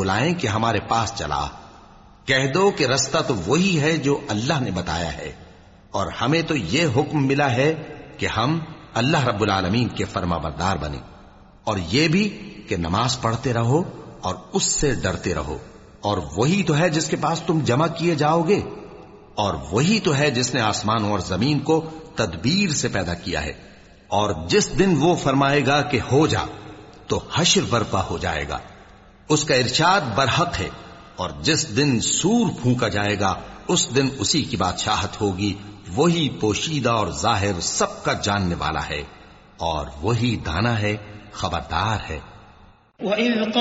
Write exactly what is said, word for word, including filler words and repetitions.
बुलाएं कि हमारे पास चला। कह दो कि रास्ता तो वही है जो अल्लाह ने बताया है, और हमें तो यह हुक्म मिला है कि हम अल्लाह रब्बुल आलमीन के फरमाबरदार बने, और यह भी कि नमाज पढ़ते रहो और उससे डरते रहो। और वही तो है जिसके पास तुम जमा किए जाओगे, और वही तो है जिसने आसमानों और जमीन को तदबीर से पैदा किया है। और जिस दिन वो फरमाएगा कि हो जा, तो हश्र बर्पा हो जाएगा, उसका इरशाद बरहक है। और जिस दिन सूर फूंका जाएगा, उस दिन उसी की बादशाहत होगी। वही पोशीदा और जाहिर सबका जानने वाला है, और वही दाना है, खबरदार है।